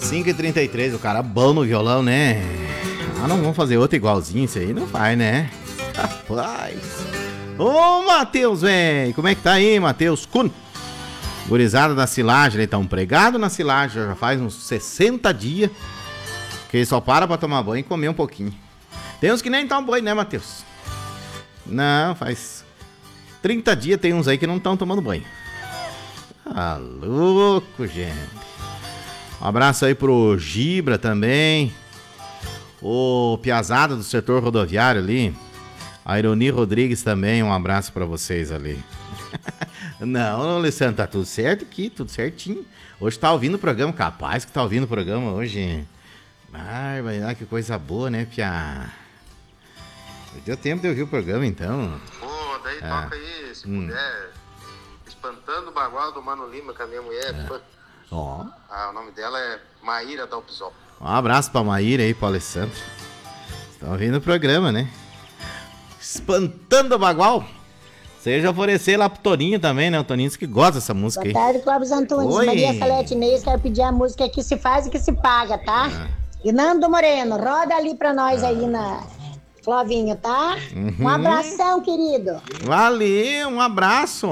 5h33, o cara bom no violão, né? Ah, não vamos fazer outro igualzinho, isso aí não vai, né? Rapaz. Ô, Matheus, velho, como é que tá aí, Matheus Kuhn? Gurizada da silagem, ele tá um pregado na silagem, já faz uns 60 dias que ele só pra tomar banho e comer um pouquinho. Tem uns que nem tomam banho, né, Matheus? Não, faz 30 dias tem uns aí que não estão tomando banho. Ah, louco, gente. Um abraço aí pro Gibra também. O Piazada do setor rodoviário ali. A Ironi Rodrigues também, um abraço pra vocês ali. Não, Alessandro, tá tudo certo aqui, tudo certinho. Hoje tá ouvindo o programa, capaz que tá ouvindo o programa hoje. Ai, mas que coisa boa, né, Pia? Deu tempo de ouvir o programa, então. Pô, daí toca aí, se puder. Espantando o bagual do Mano Lima com a minha mulher. Ó. Ah, o nome dela é Maíra Dalpisol. Um abraço pra Maíra aí, pro Alessandro. Estão ouvindo o programa, né? Espantando o bagual. Seja oferecer lá pro Toninho também, né? O Toninho disse que gosta dessa música aí. Boa tarde, Clóvis Antunes. Oi. Maria Salete Inês, quero pedir a música que se faz e que se paga, tá? E Nando Moreno, roda ali pra nós aí na Clovinho, tá? Um abração, querido. Valeu, um abraço.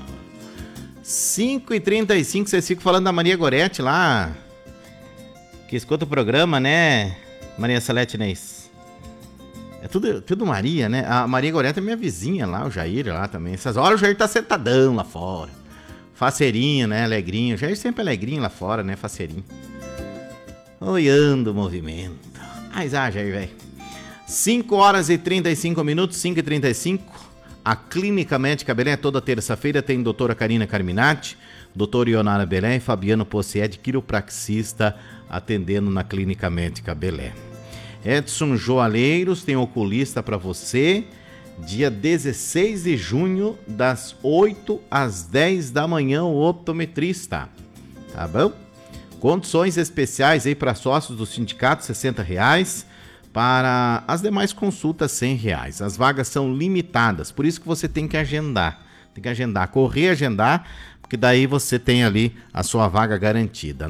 5h35, vocês ficam falando da Maria Gorete lá, que escuta o programa, né, Maria Salete Inês? É tudo Maria, né? A Maria Gorete é minha vizinha lá, o Jair lá também. Essas horas o Jair tá sentadão lá fora. Faceirinho, né? Alegrinho. O Jair sempre alegrinho lá fora, né? Faceirinho. Olhando o movimento. Mas, Jair, velho. 5h35, 5h35. A Clínica Médica Belém, toda terça-feira, tem doutora Karina Carminati, doutor Ionara Belém e Fabiano Possiede, quiropraxista, atendendo na Clínica Médica Belém. Edson Joalheiros tem oculista para você, dia 16 de junho, das 8 às 10 da manhã, o optometrista. Tá bom? Condições especiais aí para sócios do sindicato, R$60. Para as demais consultas, R$100. As vagas são limitadas, por isso que você tem que agendar. Tem que agendar, correr, agendar, porque daí você tem ali a sua vaga garantida.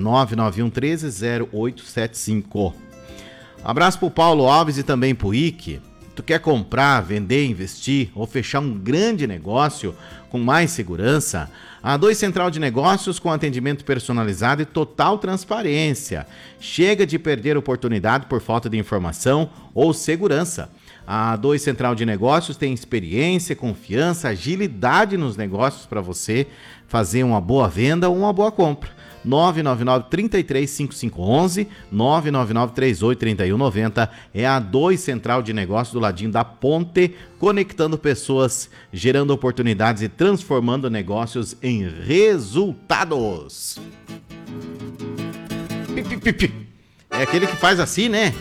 991130875. Abraço pro Paulo Alves e também pro Ike. Tu quer comprar, vender, investir ou fechar um grande negócio com mais segurança? A A2 Central de Negócios com atendimento personalizado e total transparência. Chega de perder oportunidade por falta de informação ou segurança. A A2 Central de Negócios tem experiência, confiança, agilidade nos negócios para você fazer uma boa venda ou uma boa compra. 999-33-5511, 999-38-3190, é a A2 Central de Negócios do ladinho da ponte, conectando pessoas, gerando oportunidades e transformando negócios em resultados. É aquele que faz assim, né?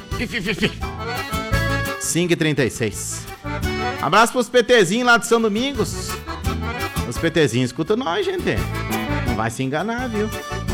5h36. Abraço pros PTzinhos lá de São Domingos. Os PTzinhos escutam nós, gente. Não vai se enganar, viu?